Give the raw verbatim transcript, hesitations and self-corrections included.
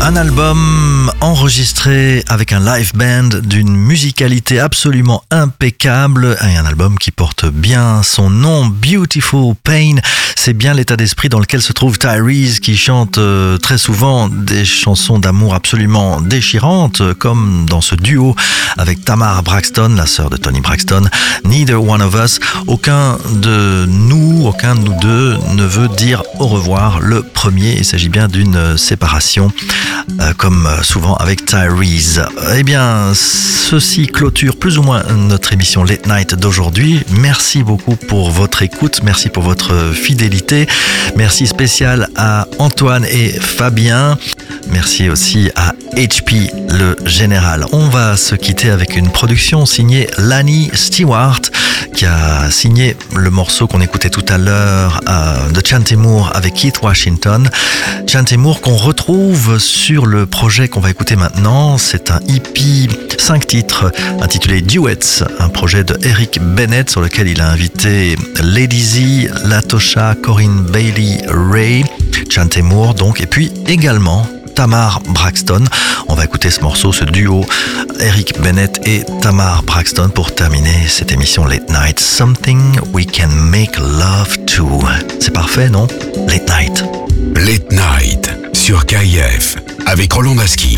Un album enregistré avec un live band d'une musicalité absolument impeccable et un album qui porte bien son nom, Beautiful Pain. C'est bien l'état d'esprit dans lequel se trouve Tyrese, qui chante très souvent des chansons d'amour absolument déchirantes, comme dans ce duo avec Tamar Braxton, la sœur de Toni Braxton. Neither one of us, aucun de nous, aucun de nous deux ne veut dire au revoir le premier. Il s'agit bien d'une séparation, euh, comme souvent avec Tyrese. Eh bien, ceci clôture plus ou moins notre émission Late Night d'aujourd'hui. Merci beaucoup pour votre écoute, merci pour votre fidélité. Merci spécial à Antoine et Fabien. Merci aussi à H P le général. On va se quitter avec une production signée Lani Stewart, qui a signé le morceau qu'on écoutait tout à l'heure euh, de Chanté Moore avec Keith Washington. Chanté Moore qu'on retrouve sur le projet qu'on va écouter maintenant. C'est un E P cinq titres intitulé Duets, un projet de Eric Bennett sur lequel il a invité Lady Z, Latosha, Corinne Bailey, Ray, Chanté Moore donc, et puis également Tamar Braxton. On va écouter ce morceau, ce duo Eric Bennett et Tamar Braxton pour terminer cette émission Late Night. Something we can make love to. C'est parfait, non? Late Night. Late Night sur K I F avec Roland Dasky.